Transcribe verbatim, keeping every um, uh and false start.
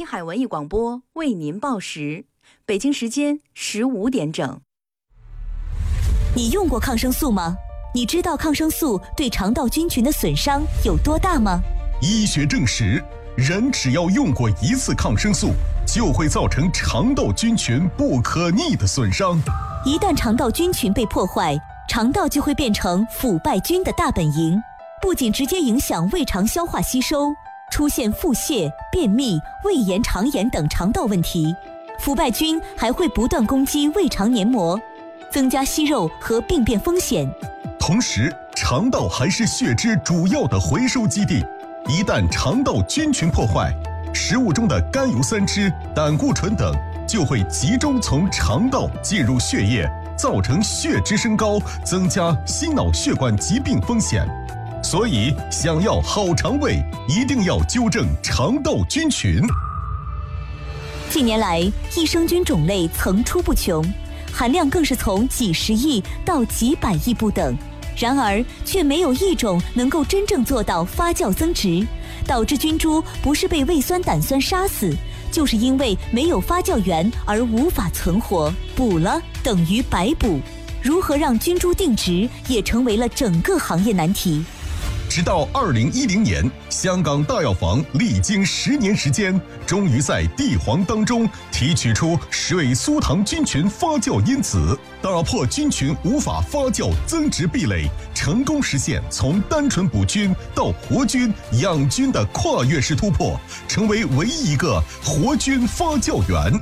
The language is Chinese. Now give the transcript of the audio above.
滨海文艺广播为您报时，北京时间十五点整。 你用过抗生素吗？你知道抗生素对肠道菌群的损伤有多大吗？ 医学证实，人只要用过一次抗生素，就会造成肠道菌群不可逆的损伤。 一旦肠道菌群被破坏，肠道就会变成腐败菌的大本营，不仅直接影响胃肠消化吸收，出现腹泻、便秘、胃炎、肠炎等肠道问题。腐败菌还会不断攻击胃肠黏膜，增加息肉和病变风险。 同时，肠道还是血脂主要的回收基地，一旦肠道菌群破坏，食物中的甘油三酯、胆固醇等就会集中从肠道进入血液，造成血脂升高，增加心脑血管疾病风险。所以，想要好肠胃，一定要纠正肠道菌群。 近年来，益生菌种类层出不穷，含量更是从几十亿到几百亿不等。然而，却没有一种能够真正做到发酵增殖，导致菌株不是被胃酸胆酸杀死，就是因为没有发酵源而无法存活。补了等于白补，如何让菌株定植也成为了整个行业难题。 直到二零一零年，香港大药房历经十年时间，终于在地黄当中提取出水苏糖菌群发酵因子，打破菌群无法发酵增殖壁垒，成功实现从单纯补菌到活菌养菌的跨越式突破，成为唯一一个活菌发酵源。